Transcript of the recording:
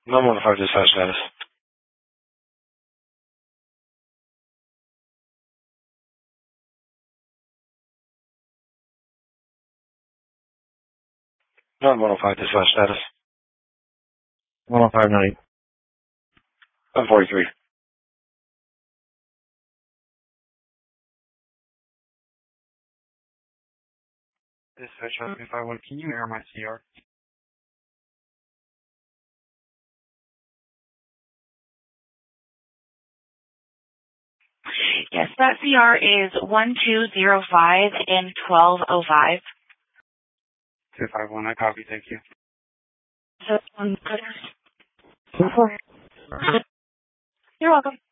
Non-modified dispatch status. 105 dispatch status. 105 night. 143. Dispatch 551, can you air my CR? Yes, that CR is 1205 and 1205. 251, I copy, thank you. You're welcome.